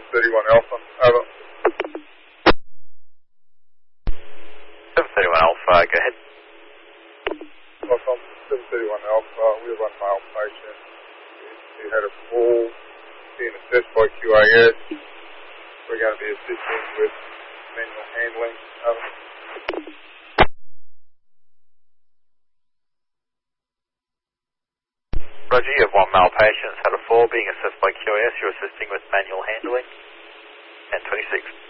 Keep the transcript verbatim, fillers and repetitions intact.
thirty-one Alpha, over. seven thirty-one Alpha, go ahead. Well, from seven thirty-one Alpha, we have one male patient who had a fall, being assessed by Q A S. We're going to be assisting with manual handling, over. Roger, you have one male patient, had a fall, being assessed by Q A S, you're assisting with manual handling. And twenty-six.